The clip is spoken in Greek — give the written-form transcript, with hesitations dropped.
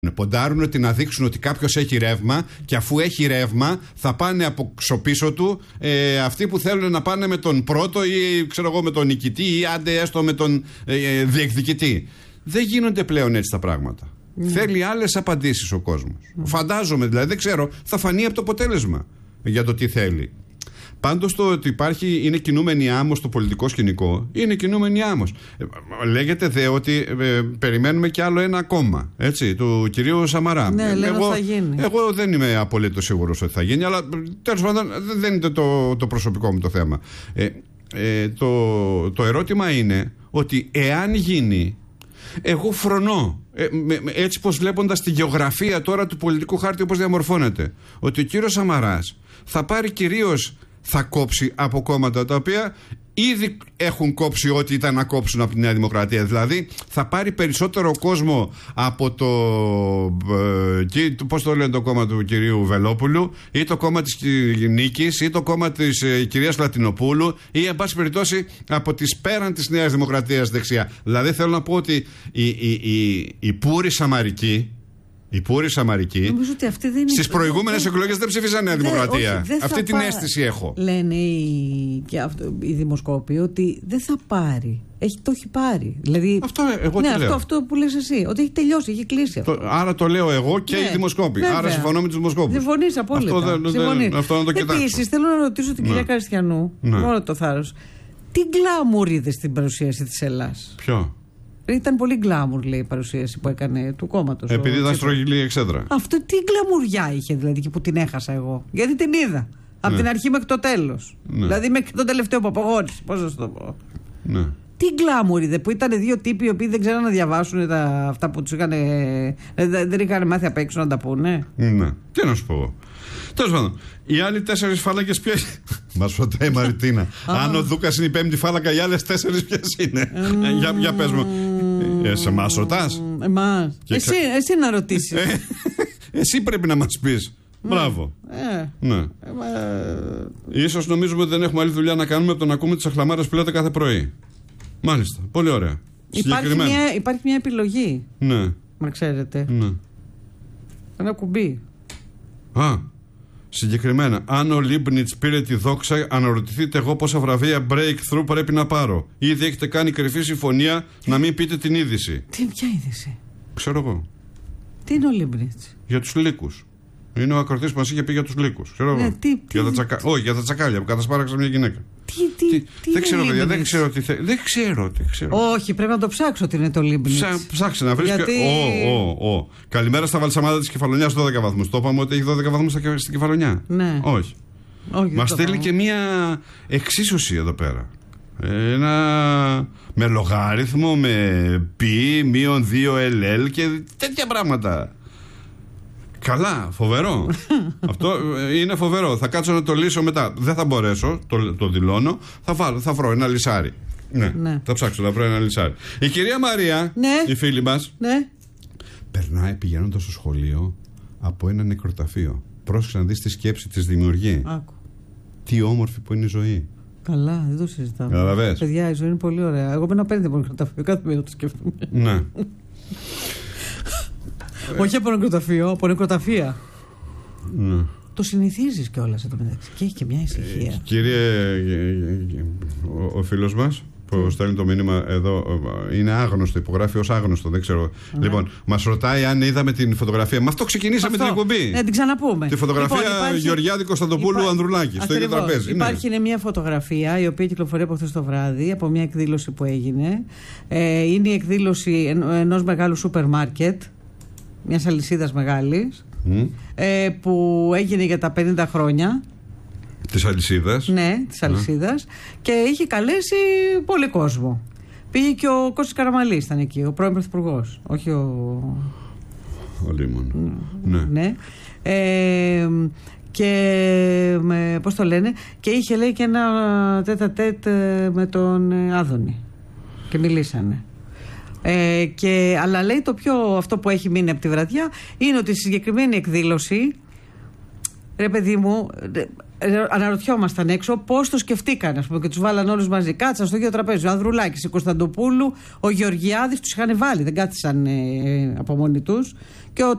Ποντάρουν ότι να δείξουν ότι κάποιος έχει ρεύμα και αφού έχει ρεύμα θα πάνε από πίσω του αυτοί που θέλουν να πάνε με τον πρώτο ή ξέρω εγώ με τον νικητή ή άντε έστω με τον διεκδικητή. Δεν γίνονται πλέον έτσι τα πράγματα. Θέλει άλλες απαντήσεις ο κόσμος. Φαντάζομαι δηλαδή, δεν ξέρω, θα φανεί από το αποτέλεσμα για το τι θέλει. Πάντως το ότι είναι κινούμενη άμμος στο πολιτικό σκηνικό, είναι κινούμενη άμμος. Λέγεται δε ότι περιμένουμε κι άλλο ένα κόμμα, έτσι, του κυρίου Σαμαρά. Ναι, θα γίνει. Εγώ δεν είμαι απολύτως σίγουρος ότι θα γίνει, αλλά τέλος πάντων δεν είναι το προσωπικό μου το θέμα. Το ερώτημα είναι ότι εάν γίνει, εγώ φρονώ, έτσι πως βλέποντας τη γεωγραφία τώρα του πολιτικού χάρτη όπως διαμορφώνεται, ότι ο κύριος Σαμαράς θα πάρει κυρίως, θα κόψει από κόμματα τα οποία ήδη έχουν κόψει ό,τι ήταν να κόψουν από τη Νέα Δημοκρατία. Δηλαδή θα πάρει περισσότερο κόσμο από πώς το λένε το κόμμα του κυρίου Βελόπουλου ή το κόμμα της Νίκης ή το κόμμα της κυρίας Λατινοπούλου ή εν πάση περιπτώσει από τις πέραν της Νέας Δημοκρατίας δεξιά. Δηλαδή θέλω να πω ότι η πούρη Σαμαρική, νομίζω ότι αυτή δεν είναι. Στις προηγούμενες εκλογές δεν ψήφισαν Νέα Δημοκρατία. Αυτή την αίσθηση έχω. Λένε οι δημοσκόποι ότι δεν θα πάρει. Το έχει πάρει. Δηλαδή, αυτό που λες εσύ. Ότι έχει τελειώσει, έχει κλείσει αυτό. Άρα το λέω εγώ και οι δημοσκόποι. Βέβαια. Άρα συμφωνώ με τους δημοσκόπους. Συμφωνείς απόλυτα. Αυτό να το κοιτάξω. Επίσης θέλω να ρωτήσω την κυρία Καριστιανού, μόνο το θάρρος. Τι γκλάμουρ είδε στην παρουσίαση της Ελλάς? Ποιο? Ήταν πολύ γκλάμουρ, λέει, η παρουσίαση που έκανε του κόμματος. Επειδή ήταν στρογγυλή εξέδρα. Αυτό τι γκλαμουριά είχε δηλαδή και που την έχασα εγώ? Γιατί την είδα. Από την αρχή μέχρι το τέλος. Δηλαδή μέχρι το τελευταίο που απογόνησε. Πώς να σου το πω. Ναι. Τι γκλάμουρ είδε που ήταν δύο τύποι οι οποίοι δεν ξέραν να διαβάσουν αυτά που τους είχαν. Δεν είχαν μάθει απ' έξω να τα πούνε. Ναι. Τι να σου πω. Τέλος πάντων, οι άλλοι 4 φάλακες ποιες? Μας ρωτάει η Μαριτίνα. Αν ο Δούκας είναι η 5η φάλακα, οι άλλες 4 ποιες είναι? Για πες μου. Σε εμάς ρωτάς? Εμάς. Εσύ να ρωτήσεις. Εσύ πρέπει να μας πεις. Μπράβο. Ναι. Ίσως νομίζουμε ότι δεν έχουμε άλλη δουλειά να κάνουμε από το να ακούμε τις αχλαμάρες που λέτε κάθε πρωί. Μάλιστα. Πολύ ωραία. Υπάρχει μια επιλογή. Ναι. Μα ξέρετε. Ένα κουμπί. Συγκεκριμένα, αν ο Λίμπνιτς πήρε τη δόξα, αναρωτηθείτε εγώ πόσα βραβεία breakthrough πρέπει να πάρω. Ήδη έχετε κάνει κρυφή συμφωνία να μην πείτε την είδηση. Ποια είδηση? Ξέρω εγώ. Τι είναι ο Λίμπνιτς? Για τους λύκους. Είναι ο ακροτής που μας είχε πει για τους λύκους. Ξέρω εγώ. Όχι, για τα τσακάλια που κατασπάραξε μια γυναίκα. Δεν ξέρω, παιδιά, δεν ξέρω τι θέλω. Όχι, πρέπει να το ψάξω τι είναι το Λίμπνιτς. Ψάξε να βρεις. Καλημέρα στα βαλσαμάδα της Κεφαλονιάς 12 βαθμούς. Το είπαμε ότι έχει 12 βαθμούς στην Κεφαλονιά? Ναι. Όχι. Μας στέλνει και μια εξίσωση εδώ πέρα. Με λογάριθμο, με πι, μείον 2 LL και τέτοια πράγματα. Καλά, φοβερό. Αυτό είναι φοβερό. Θα κάτσω να το λύσω μετά. Δεν θα μπορέσω, το δηλώνω. Θα βρω ένα λυσάρι. Ναι. Θα ψάξω να βρω ένα λυσάρι. Η κυρία Μαρία, η φίλη μας, περνάει πηγαίνοντας στο σχολείο από ένα νεκροταφείο. Πρόσεξε να δεις τη σκέψη της δημιουργεί. Άκου. Τι όμορφη που είναι η ζωή. Καλά, δεν το συζητάμε. Καταλαβες. Παιδιά, η ζωή είναι πολύ ωραία. Εγώ μένω απέναντι από νεκροταφείο. Κάθε μέρα το σκέφτομαι. Ναι. Όχι από νεκροταφείο, από νεκροταφεία. Ναι. Το συνηθίζεις κιόλας εδώ μεταξύ. Και έχει και μια ησυχία. Κύριε, ο φίλος μας που στέλνει το μήνυμα εδώ είναι άγνωστο, υπογράφει ως άγνωστο, δεν ξέρω. Λοιπόν, μας ρωτάει αν είδαμε την φωτογραφία. Με αυτό ξεκινήσαμε την εκπομπή. Να την ξαναπούμε. Τη φωτογραφία Γεωργιάδη Κωνσταντοπούλου Ανδρουλάκη στο ίδιο τραπέζι. Υπάρχει μια φωτογραφία η οποία κυκλοφορεί από χθες το βράδυ από μια εκδήλωση που έγινε. Είναι η εκδήλωση ενός μεγάλου σούπερ μάρκετ, μιας αλυσίδας μεγάλης, που έγινε για τα 50 χρόνια της αλυσίδας. Ναι, της αλυσίδας. Και είχε καλέσει πολύ κόσμο. Πήγε και ο Κώστας Καραμανλής, ήταν εκεί, ο πρώην πρωθυπουργός. Όχι ο Λίμων. Ναι. Και πώς το λένε, και είχε, λέει, και ένα τέτα-τέτ με τον Άδωνη και μιλήσανε. Αλλά λέει αυτό που έχει μείνει από τη βραδιά είναι ότι στη συγκεκριμένη εκδήλωση, ρε παιδί μου, αναρωτιόμασταν έξω πώς το σκεφτήκαν, ας πούμε, και τους βάλαν όλους μαζί. Κάτσαν στο ίδιο τραπέζι. Ο Ανδρουλάκης, η Κωνσταντοπούλου, ο Γεωργιάδης, τους είχαν βάλει, δεν κάθισαν από μόνοι τους. Και ο